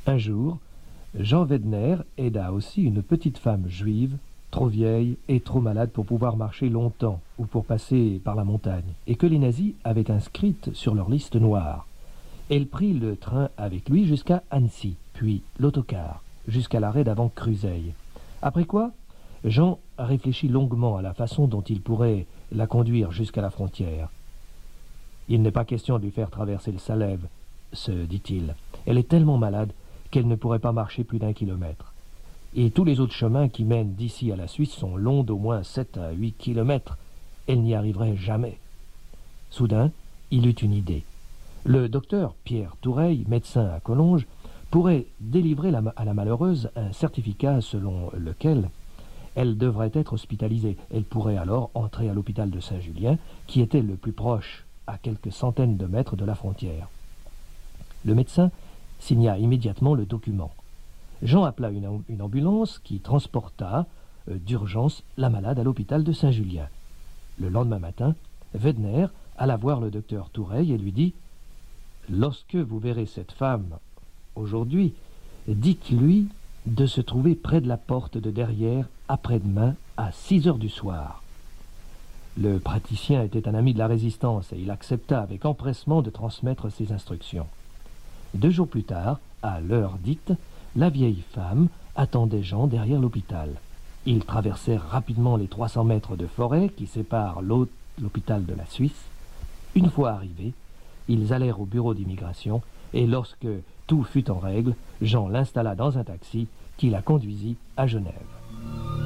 Un jour, Jean Wedner aida aussi une petite femme juive, trop vieille et trop malade pour pouvoir marcher longtemps ou pour passer par la montagne, et que les nazis avaient inscrite sur leur liste noire. Elle prit le train avec lui jusqu'à Annecy, puis l'autocar, jusqu'à l'arrêt d'avant Cruzeil. Après quoi, Jean réfléchit longuement à la façon dont il pourrait la conduire jusqu'à la frontière. « Il n'est pas question de lui faire traverser le Salève, se dit-il. Elle est tellement malade qu'elle ne pourrait pas marcher plus d'1 kilomètre. Et tous les autres chemins qui mènent d'ici à la Suisse sont longs d'au moins 7 à 8 kilomètres. Elle n'y arriverait jamais. » Soudain, il eut une idée. Le docteur Pierre Toureille, médecin à Collonges, pourrait délivrer à la malheureuse un certificat selon lequel elle devrait être hospitalisée. Elle pourrait alors entrer à l'hôpital de Saint-Julien, qui était le plus proche, à quelques centaines de mètres de la frontière. Le médecin signa immédiatement le document. Jean appela une ambulance qui transporta d'urgence la malade à l'hôpital de Saint-Julien. Le lendemain matin, Wedner alla voir le docteur Toureille et lui dit « Lorsque vous verrez cette femme aujourd'hui, dites-lui de se trouver près de la porte de derrière après-demain à 6 heures du soir. » Le praticien était un ami de la Résistance et il accepta avec empressement de transmettre ses instructions. 2 jours plus tard, à l'heure dite, la vieille femme attendait Jean derrière l'hôpital. Ils traversèrent rapidement les 300 mètres de forêt qui séparent l'hôpital de la Suisse. Une fois arrivés, ils allèrent au bureau d'immigration et lorsque tout fut en règle, Jean l'installa dans un taxi qui la conduisit à Genève.